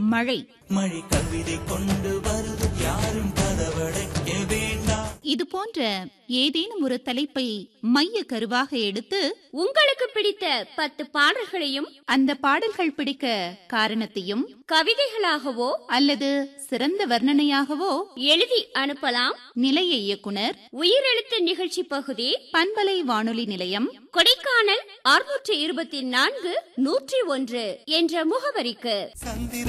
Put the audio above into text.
மழை. மழை கவிதை கொண்டு வருது, யாரும் கதவடைக்க வேண்டாம். இது போன்ற ஏதேனும் ஒரு தலைப்பை மைய கருவாக எடுத்து உங்களுக்கு பிடித்த 10 பாடல்களையும் அந்த பாடல்கள் பிடிக்க காரணத்தையும் கவிதைகளாகவோ அல்லது சிறந்த வர்ணனையாகவோ எழுதி அனுப்பலாம். நிலைய இயக்குனர், உயிரெழுத்து நிகழ்ச்சி பகுதி, பண்பலை வானொலி நிலையம், கொடைக்கானல் 624 101 என்ற முகவரிக்கு.